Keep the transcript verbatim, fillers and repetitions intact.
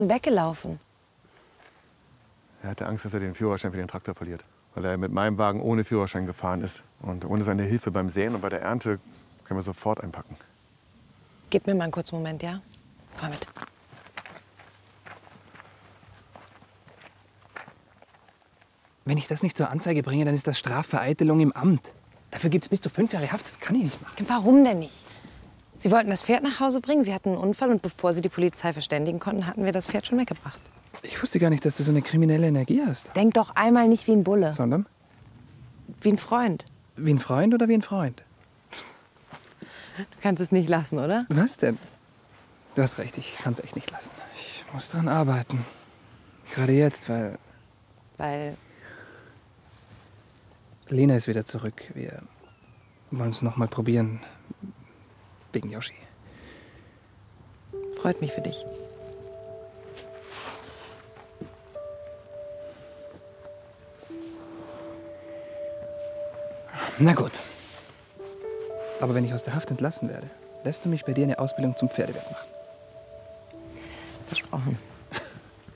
weggelaufen. Er hatte Angst, dass er den Führerschein für den Traktor verliert, weil er mit meinem Wagen ohne Führerschein gefahren ist. Und ohne seine Hilfe beim Säen und bei der Ernte können wir sofort einpacken. Gib mir mal einen kurzen Moment, ja? Komm mit. Wenn ich das nicht zur Anzeige bringe, dann ist das Strafvereitelung im Amt. Dafür gibt es bis zu fünf Jahre Haft. Das kann ich nicht machen. Warum denn nicht? Sie wollten das Pferd nach Hause bringen, Sie hatten einen Unfall und bevor Sie die Polizei verständigen konnten, hatten wir das Pferd schon weggebracht. Ich wusste gar nicht, dass du so eine kriminelle Energie hast. Denk doch einmal nicht wie ein Bulle. Sondern? Wie ein Freund. Wie ein Freund oder wie ein Freund? Du kannst es nicht lassen, oder? Was denn? Du hast recht, ich kann es echt nicht lassen. Ich muss dran arbeiten. Gerade jetzt, weil... Weil... Lena ist wieder zurück. Wir wollen es noch mal probieren. Wegen Yoshi. Freut mich für dich. Na gut. Aber wenn ich aus der Haft entlassen werde, lässt du mich bei dir eine Ausbildung zum Pferdewirt machen. Versprochen.